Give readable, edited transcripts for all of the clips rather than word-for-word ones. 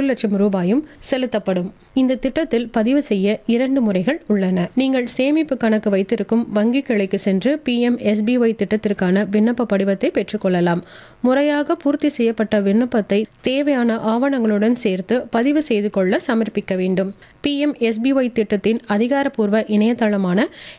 லட்சம் ரூபாயும் செலுத்தப்படும். இந்த திட்டத்தில் பதிவு செய்ய 2 முறைகள் உள்ளன. நீங்கள் சேமிப்பு கணக்கு வைத்திருக்கும் வங்கி கிளைக்கு சென்று PMSBY திட்டத்திற்கான விண்ணப்ப படிவத்தை பெற்றுக்கொள்ளலாம். முறையாக பூர்த்தி செய்யப்பட்ட விண்ணப்பத்தை தேவையான ஆவணங்களுடன் சேர்த்து பதிவு செய்து கொள்ள சமர்ப்பிக்க வேண்டும். PMSBY திட்டத்தின் அதிகாரப்பூர்வ இணையதளமான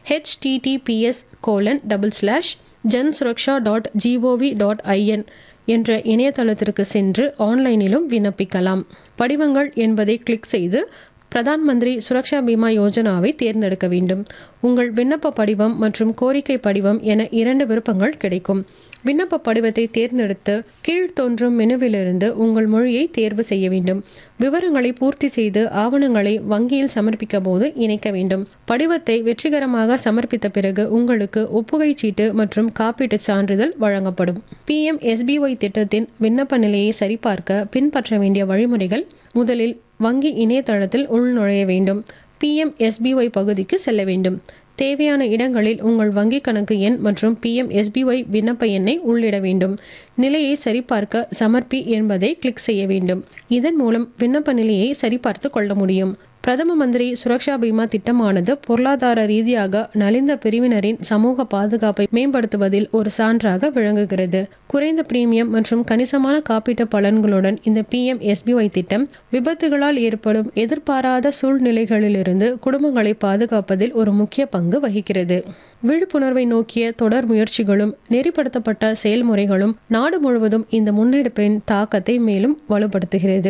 https://jansureksha.gov.in என்ற இணையதளத்திற்கு சென்று ஆன்லைனிலும் விண்ணப்பிக்கலாம். படிவங்கள் என்பதை கிளிக் செய்து பிரதான் மந்திரி சுரக்ஷா பீமா யோஜனாவை தேர்ந்தெடுக்க வேண்டும். உங்கள் விண்ணப்ப படிவம் மற்றும் கோரிக்கை படிவம் என 2 விருப்பங்கள் கிடைக்கும். விண்ணப்ப படிவத்தை தேர்ந்தெடுத்து கீழ்த்தோன்றும் மெனுவிலிருந்து உங்கள் மொழியை தேர்வு செய்ய வேண்டும். விவரங்களை பூர்த்தி செய்து ஆவணங்களை வங்கியில் சமர்ப்பிக்க போது இணைக்க வேண்டும். படிவத்தை வெற்றிகரமாக சமர்ப்பித்த பிறகு உங்களுக்கு ஒப்புகை சீட்டு மற்றும் காப்பீட்டுச் சான்றிதழ் வழங்கப்படும். PMSBY திட்டத்தின் விண்ணப்ப நிலையை சரிபார்க்க பின்பற்ற வேண்டிய வழிமுறைகள்: முதலில் வங்கி இணையதளத்தில் உள்நுழைய வேண்டும். PMSBY பகுதிக்கு செல்ல வேண்டும். தேவையான இடங்களில் உங்கள் வங்கி கணக்கு எண் மற்றும் PMSBY விண்ணப்ப எண்ணை உள்ளிட வேண்டும். நிலையை சரிபார்க்க சமர்ப்பி என்பதை கிளிக் செய்ய வேண்டும். இதன் மூலம் விண்ணப்ப நிலையை சரிபார்த்து கொள்ள முடியும். பிரதம மந்திரி சுரக்ஷா பீமா திட்டமானது பொருளாதார ரீதியாக நலிந்த பிரிவினரின் சமூக பாதுகாப்பை மேம்படுத்துவதில் ஒரு சான்றாக விளங்குகிறது. குறைந்த பிரீமியம் மற்றும் கணிசமான காப்பீட்டு பலன்களுடன் இந்த PMSBY திட்டம் விபத்துகளால் ஏற்படும் எதிர்பாராத சூழ்நிலைகளிலிருந்து குடும்பங்களை பாதுகாப்பதில் ஒரு முக்கிய பங்கு வகிக்கிறது. விழிப்புணர்வை நோக்கிய தொடர் முயற்சிகளும் நெறிப்படுத்தப்பட்ட செயல்முறைகளும் நாடு முழுவதும் இந்த முன்னெடுப்பின் தாக்கத்தை மேலும் வலுப்படுத்துகிறது.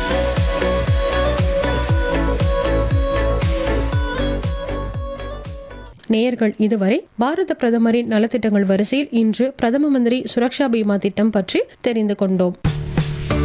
நேயர்கள் இதுவரை பாரத பிரதமரின் நலத்திட்டங்கள் வரிசையில் இன்று பிரதம மந்திரி சுரக்ஷா பீமா திட்டம் பற்றி தெரிந்து கொண்டோம்.